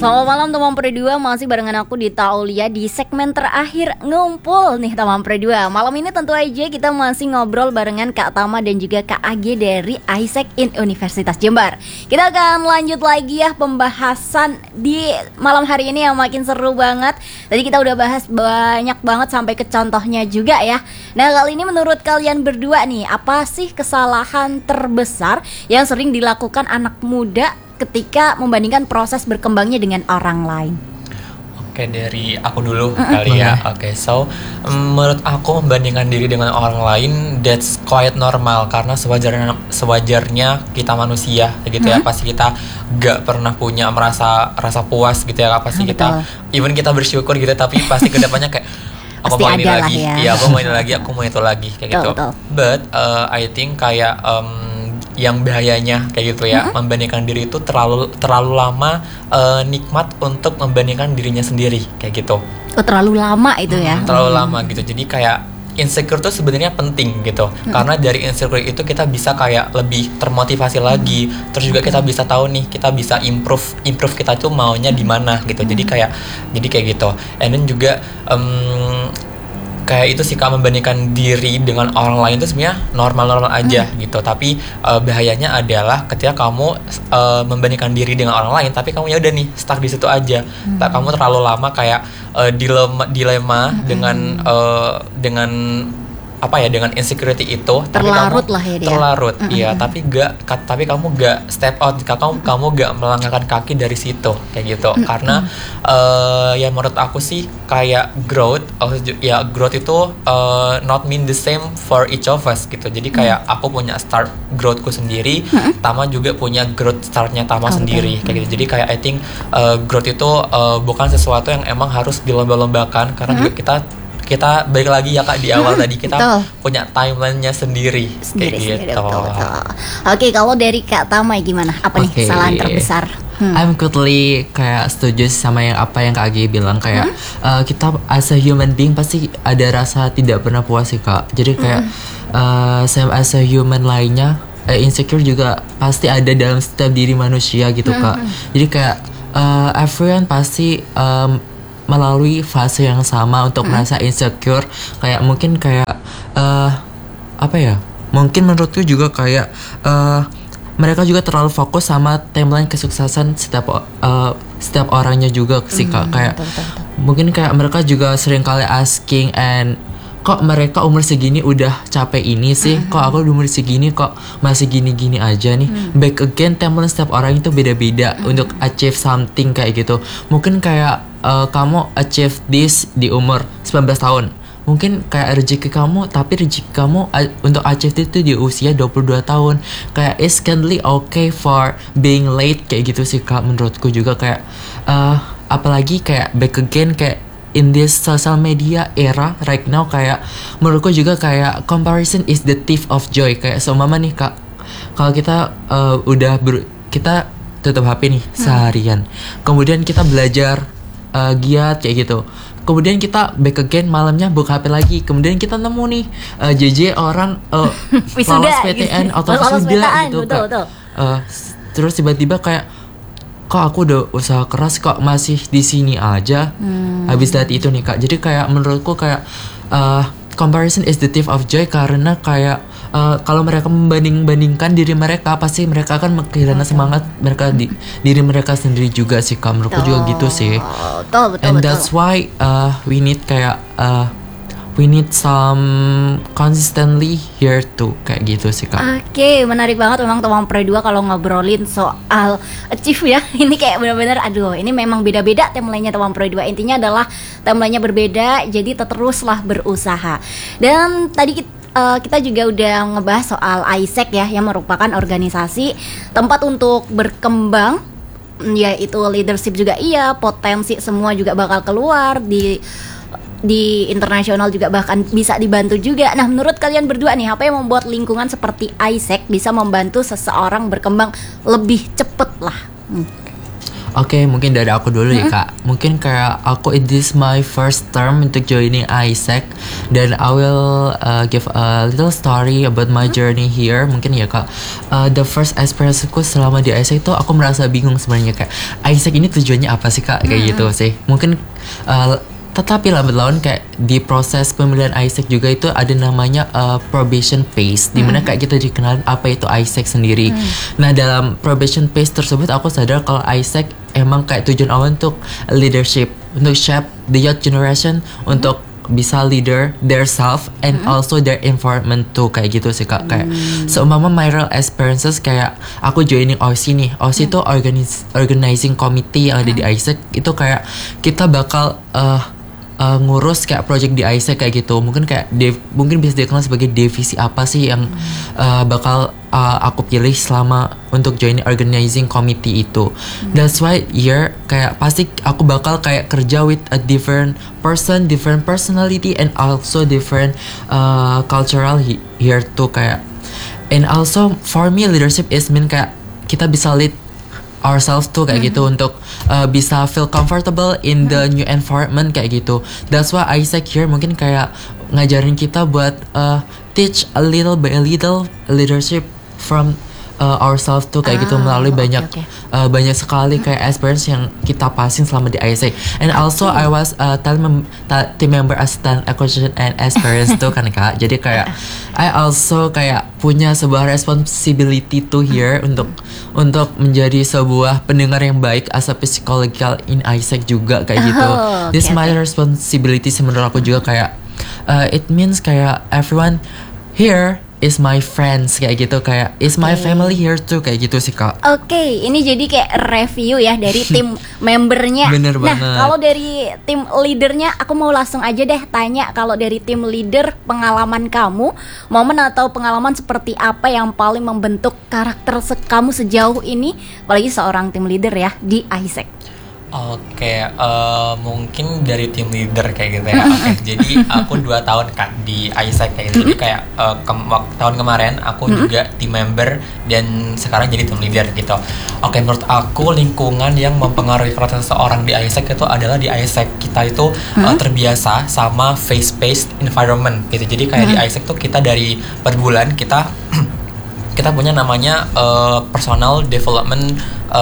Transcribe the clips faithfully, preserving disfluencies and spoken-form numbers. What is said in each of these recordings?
Selamat malam teman Predua, masih barengan aku di Taulia di segmen terakhir ngumpul nih teman Predua. Malam ini tentu aja kita masih ngobrol barengan Kak Tama dan juga Kak Age dari Isaac in Universitas Jember. Kita akan lanjut lagi ya pembahasan di malam hari ini yang makin seru banget. Tadi kita udah bahas banyak banget sampai ke contohnya juga ya. Nah kali ini menurut kalian berdua nih, apa sih kesalahan terbesar yang sering dilakukan anak muda ketika membandingkan proses berkembangnya dengan orang lain? Oke, dari aku dulu mm-hmm. kali ya. Oke, so um, menurut aku membandingkan diri dengan orang lain that's quite normal karena sewajarnya sewajarnya kita manusia gitu mm-hmm. ya. Pasti kita gak pernah punya merasa rasa puas gitu ya. Pasti kita even kita bersyukur gitu, tapi pasti kedepannya kayak aku mau ini lagi, ya. ya aku mau ini lagi, aku mau itu lagi kayak gitu. Betul. But uh, I think kayak um, yang bahayanya kayak gitu ya, mm-hmm. membandingkan diri itu terlalu terlalu lama uh, nikmat untuk membandingkan dirinya sendiri kayak gitu. Oh, terlalu lama itu ya. Hmm, terlalu hmm. lama gitu. Jadi kayak insecure tuh sebenarnya penting gitu. Hmm. Karena dari insecure itu kita bisa kayak lebih termotivasi hmm. lagi. Terus juga kita bisa tahu nih, kita bisa improve improve kita tuh maunya di mana gitu. Hmm. Jadi kayak jadi kayak gitu. And then juga um, kayak itu sih, Kak, membandingkan diri dengan orang lain itu sebenarnya normal-normal aja hmm. gitu. Tapi uh, bahayanya adalah ketika kamu uh, membandingkan diri dengan orang lain, tapi kamu ya udah nih stuck di situ aja. Hmm. Tak kamu terlalu lama kayak uh, dilema dilema hmm. dengan uh, dengan apa ya dengan insecurity itu, terlarut lah ya dia. Terlarut, iya. Mm-hmm. Tapi gak, tapi kamu gak step out, kamu mm-hmm. kamu gak melangkahkan kaki dari situ kayak gitu. Mm-hmm. Karena uh, ya menurut aku sih kayak growth, oh, ya growth itu uh, not mean the same for each of us gitu. Jadi kayak mm-hmm. aku punya start growthku sendiri, mm-hmm. Tama juga punya growth startnya Tama okay. sendiri kayak gitu. Jadi kayak I think uh, growth itu uh, bukan sesuatu yang emang harus dilomba-lombakan, karena mm-hmm. juga kita kita balik lagi ya, Kak, di awal tadi kita betul. punya timelinenya sendiri, sendiri kayak sendiri, gitu. Betul, betul. Oke, kalau dari Kak Tama gimana? Apa okay. nih kesalahan terbesar? Hmm. I'm totally kayak setuju sama yang apa yang Kak Agi bilang kayak hmm? uh, kita as a human being pasti ada rasa tidak pernah puas sih, Kak. Jadi kayak hmm. uh, same as a human lainnya, uh, insecure juga pasti ada dalam setiap diri manusia gitu, hmm. Kak. Jadi kayak uh, everyone pasti um, melalui fase yang sama untuk hmm. merasa insecure. Kayak mungkin kayak uh, apa ya, mungkin menurutku juga kayak uh, mereka juga terlalu fokus sama timeline kesuksesan setiap uh, setiap orangnya juga sih, Kak. hmm, kayak betul, betul, betul. Mungkin kayak mereka juga sering kali asking and kok mereka umur segini udah capek ini sih, mm-hmm. kok aku umur segini kok masih gini-gini aja nih. mm. Back again, timeline setiap orang itu beda-beda mm-hmm. untuk achieve something kayak gitu. Mungkin kayak uh, kamu achieve this di umur sembilan belas tahun, mungkin kayak rezeki kamu, tapi rezeki kamu uh, untuk achieve itu di usia dua puluh dua tahun. Kayak it's kindly okay for being late kayak gitu sih, Kak, menurutku juga. Kayak uh, apalagi kayak back again kayak in this social media era right now, kayak menurutku juga kayak comparison is the thief of joy. Kayak seumpama nih, Kak, kalau kita uh, udah ber, kita tutup H P nih hmm. seharian, kemudian kita belajar uh, giat kayak gitu, kemudian kita back again malamnya buka H P lagi, kemudian kita nemu nih uh, J J orang uh, lolos P T N atau wisuda gitu, betul, betul. Uh, terus tiba-tiba kayak kok aku udah usaha keras kok masih di sini aja. hmm. Habis dari itu nih, Kak, jadi kayak menurutku kayak uh, comparison is the thief of joy. Karena kayak uh, kalau mereka membanding-bandingkan diri mereka, pasti mereka akan kehilangan semangat mereka di diri mereka sendiri juga sih, Kak. Menurutku juga gitu sih. Betul, betul, and betul. that's why uh, we need kayak uh, we need some consistently here too, kayak gitu sih, Kak. Oke, okay, menarik banget memang teman Predua kalau ngobrolin soal achieve ya. Ini kayak benar-benar aduh, ini memang beda-beda timelinenya teman Predua. Intinya adalah timelinenya berbeda, jadi teruslah berusaha. Dan tadi kita Uh, kita juga udah ngebahas soal Isaac ya, yang merupakan organisasi tempat untuk berkembang, yaitu leadership juga iya, potensi semua juga bakal keluar di di internasional juga, bahkan bisa dibantu juga. Nah, menurut kalian berdua nih, apa yang membuat lingkungan seperti Isaac bisa membantu seseorang berkembang lebih cepet lah? Hmm. Oke, mungkin dari aku dulu ya kak. Mungkin kayak aku it is my first term untuk joining I S E C, dan I will uh, give a little story about my journey here. Mungkin ya kak, uh, the first experience aku selama di I S E C itu aku merasa bingung sebenarnya, kayak I S E C ini tujuannya apa sih kak, kayak gitu sih. Mungkin uh, tetapi lambat laun kayak di proses pemilihan I S E C juga itu ada namanya uh, probation phase, hmm. dimana kayak kita dikenal apa itu I S E C sendiri. Hmm. Nah dalam probation phase tersebut aku sadar kalau I S E C emang kayak tujuan awal untuk leadership, untuk shape the youth generation, hmm. untuk bisa leader their self and mm-hmm. also their environment tuh, kayak gitu sih kak. Kayak mm. seumpama my real experiences kayak aku joining O S I nih. O S I mm. itu organiz- organizing committee yang ada mm. di I S E C. Itu kayak kita bakal uh, uh, ngurus kayak project di I S E C kayak gitu. Mungkin kayak dev- mungkin bisa dikenal sebagai divisi apa sih yang uh, bakal uh, aku pilih selama untuk join organizing committee itu. Hmm. That's why here kayak pasti aku bakal kayak kerja with a different person, different personality, and also different uh, cultural he- here too kayak. And also for me leadership is mean kayak kita bisa lead ourselves tuh kayak mm-hmm. gitu untuk uh, bisa feel comfortable in the new environment kayak gitu. That's why I S E C here mungkin kayak ngajarin kita buat uh, teach a little by a little leadership from uh, ourselves tuh kayak ah, gitu melalui okay, banyak okay. Uh, banyak sekali kayak experience yang kita pasin selama di I S E C. And also okay. I was uh, talent mem- ta- team member assistant acquisition and experience tuh kan kak. Jadi kayak I also kayak punya sebuah responsibility tuh here untuk untuk menjadi sebuah pendengar yang baik as a psychological in I S E C juga kayak gitu. Oh, okay, This my okay. responsibility menurut aku juga kayak uh, it means kayak everyone here is my friends kayak gitu, kayak is my okay. family here too kayak gitu sih kak. Oke, okay, ini jadi kayak review ya dari tim membernya. Bener nah, banget. Kalau dari tim leadernya, aku mau langsung aja deh tanya, kalau dari tim leader pengalaman kamu, momen atau pengalaman seperti apa yang paling membentuk karakter se- kamu sejauh ini, apalagi seorang tim leader ya di I S E C? Oke, uh, mungkin dari tim leader kayak gitu ya. Oke, jadi aku dua tahun kan di I S E C kayak gitu. Jadi kayak uh, ke- tahun kemarin aku juga tim member dan sekarang jadi tim leader gitu. Oke, menurut aku lingkungan yang mempengaruhi karakter seseorang di I S E C itu adalah di I S E C kita itu uh, terbiasa sama face-based environment gitu. Jadi kayak di I S E C tuh kita dari per bulan kita kita punya namanya uh, personal development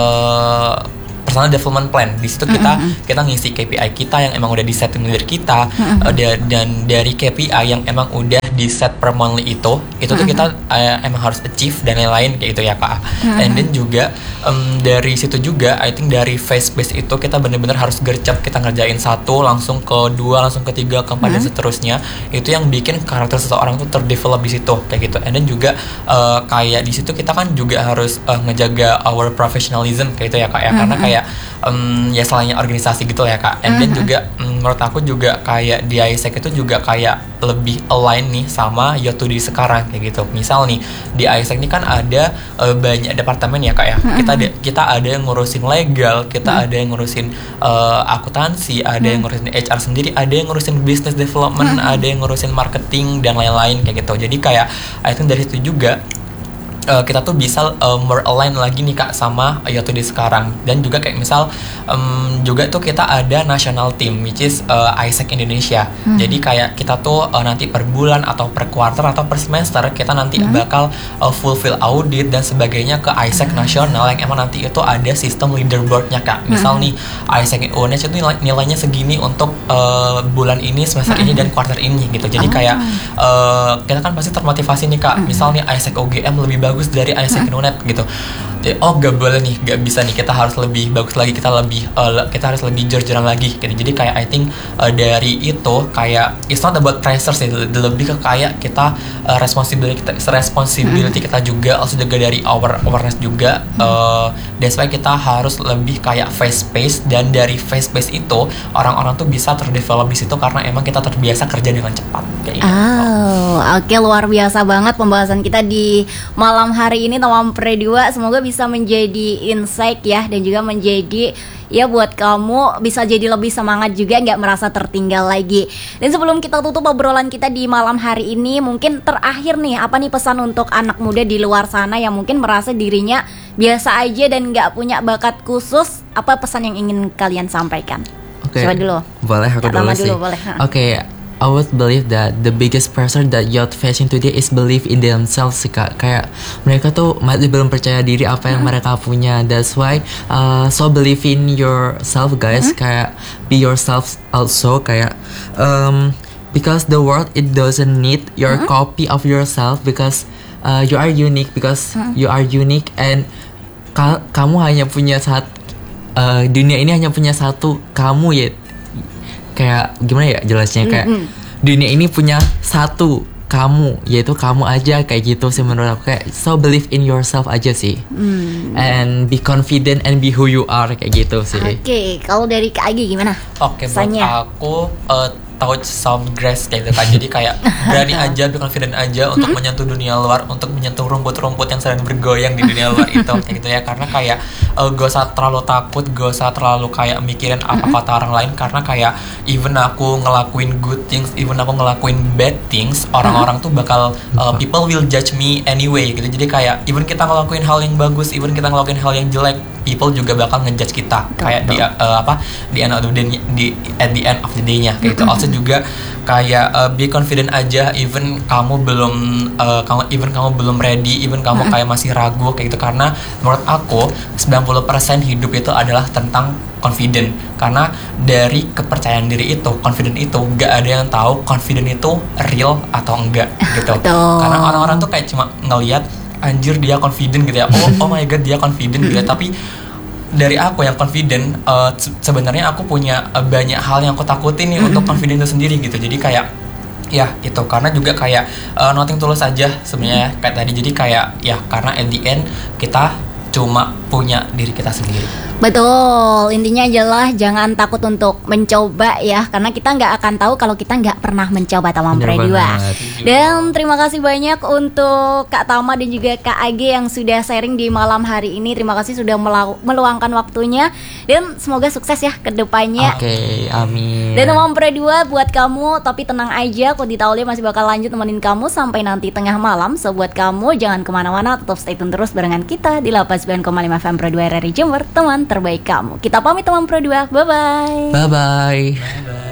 uh, personal development plan. Di situ kita mm-hmm. kita ngisi K P I kita yang emang udah di set tim leader kita, mm-hmm. uh, da- dan dari K P I yang emang udah di set per monthly itu itu mm-hmm. tuh kita uh, emang harus achieve dan lain-lain kayak gitu ya kak. Mm-hmm. And then juga um, dari situ juga I think dari phase base itu kita benar-benar harus gercep, kita ngerjain satu langsung ke dua, langsung ke tiga, ke empat mm-hmm. dan seterusnya. Itu yang bikin karakter seseorang tuh terdevelop di situ kayak gitu. And then juga uh, kayak di situ kita kan juga harus uh, ngejaga our professionalism kayak gitu ya kak ya. Mm-hmm. Karena kayak Um, ya selainnya organisasi gitu ya kak, and then uh-huh. juga um, menurut aku juga kayak di I S E C itu juga kayak lebih align nih sama Yotudi sekarang kayak gitu. Misal nih di I S E C ini kan ada uh, banyak departemen ya kak ya. Uh-huh. Kita ada kita ada yang ngurusin legal, kita uh-huh. ada yang ngurusin uh, akuntansi, ada uh-huh. yang ngurusin H R sendiri, ada yang ngurusin business development, uh-huh. ada yang ngurusin marketing dan lain-lain kayak gitu. Jadi kayak I think dari situ juga Uh, kita tuh bisa uh, more align lagi nih kak sama Yotudi sekarang. Dan juga kayak misal um, juga tuh kita ada national team which is uh, I S E C Indonesia. hmm. Jadi kayak kita tuh uh, nanti per bulan atau per quarter atau per semester kita nanti hmm. bakal uh, fulfill audit dan sebagainya ke I S E C hmm. nasional yang emang nanti itu ada sistem leaderboardnya kak. Misal hmm. nih I S E C Indonesia itu nilai- nilainya segini untuk uh, bulan ini, semester hmm. ini dan quarter ini gitu. Jadi oh. kayak uh, kita kan pasti termotivasi nih kak. hmm. Misal nih I S E C O G M lebih bagus dari I S E C Unet gitu. Oh gak boleh nih, gak bisa nih, kita harus lebih bagus lagi, kita lebih uh, kita harus lebih jor-joran lagi gitu. Jadi kayak I think uh, dari itu kayak it's not about pressure sih, lebih ke kayak kita uh, responsibility kita responsibility kita juga, also juga dari our awareness juga. Uh, that's why kita harus lebih kayak face based, dan dari face based itu orang-orang tuh bisa terdevelop di situ karena emang kita terbiasa kerja dengan cepat kayak gitu. Oh, oke okay, luar biasa banget pembahasan kita di malam hari ini teman Pre dua. Semoga bisa bisa menjadi insight ya, dan juga menjadi ya buat kamu bisa jadi lebih semangat juga, nggak merasa tertinggal lagi. Dan sebelum kita tutup obrolan kita di malam hari ini, mungkin terakhir nih, apa nih pesan untuk anak muda di luar sana yang mungkin merasa dirinya biasa aja dan nggak punya bakat khusus? Apa pesan yang ingin kalian sampaikan? Oke. Coba dulu. Boleh aku Kak dulu Tama sih. dulu, boleh. Ha. Oke. I would believe that the biggest pressure that youth facing today is believe in themselves sih kak. Kayak mereka tuh masih belum percaya diri apa yang Mm-hmm. mereka punya. That's why uh, so believe in yourself guys. Mm-hmm. Kayak be yourself also. Kayak um, because the world it doesn't need your Mm-hmm. copy of yourself, because uh, you are unique, because Mm-hmm. you are unique and ka- kamu hanya punya satu, uh, dunia ini hanya punya satu kamu ya. Kayak gimana ya jelasnya, kayak Mm-mm. dunia ini punya satu kamu, yaitu kamu aja, kayak gitu sih menurut aku. Kayak so believe in yourself aja sih. Hmm. And be confident and be who you are, kayak gitu sih. Oke, kalau dari Kak Agi gimana? Oke, buat Pesannya? aku uh, touch some grass kayak gitu kan. Jadi kayak berani aja, be confident aja untuk menyentuh dunia luar, untuk menyentuh rumput-rumput yang sedang bergoyang di dunia luar itu kayak gitu ya. Karena kayak uh, gak usah terlalu takut, gak usah terlalu kayak mikirin apa kata orang lain. Karena kayak even aku ngelakuin good things, even aku ngelakuin bad things, orang-orang tuh bakal uh, people will judge me anyway gitu. Jadi kayak even kita ngelakuin hal yang bagus, even kita ngelakuin hal yang jelek, people juga bakal ngejudge kita. Betul, Kayak di betul. uh, apa di end of the day, di at the end of the day-nya kayak gitu. Also juga kayak uh, be confident aja, even kamu belum uh, kamu even kamu belum ready, even kamu kayak masih ragu kayak gitu. Karena menurut aku sembilan puluh persen hidup itu adalah tentang confident. Karena dari kepercayaan diri itu, confident itu gak ada yang tahu confident itu real atau enggak gitu. Betul. Karena orang-orang tuh kayak cuma ngelihat anjir dia confident gitu ya, oh oh my god dia confident gitu ya. Tapi dari aku yang confident, uh, se- sebenarnya aku punya uh, banyak hal yang aku takutin nih untuk confident itu sendiri gitu. Jadi kayak ya itu karena juga kayak uh, nothing tulus aja sebenarnya kayak tadi. Jadi kayak ya karena at the end kita cuma punya diri kita sendiri. Betul, intinya adalah jangan takut untuk mencoba ya, karena kita nggak akan tahu kalau kita nggak pernah mencoba Tama Bener Pre dua. banget. Dan terima kasih banyak untuk Kak Tama dan juga Kak Age yang sudah sharing di malam hari ini. Terima kasih sudah melau- meluangkan waktunya, dan semoga sukses ya ke depannya. Oke, amin. Dan Tama Pre dua buat kamu, tapi tenang aja, aku di Taulia masih bakal lanjut nemenin kamu sampai nanti tengah malam. So buat kamu jangan kemana-mana, tetap stay tune terus barengan kita di delapan puluh sembilan koma lima F M Pro dua R R I Jember, teman terbaik kamu. Kita pamit teman Pro dua, bye bye. Bye bye. Bye.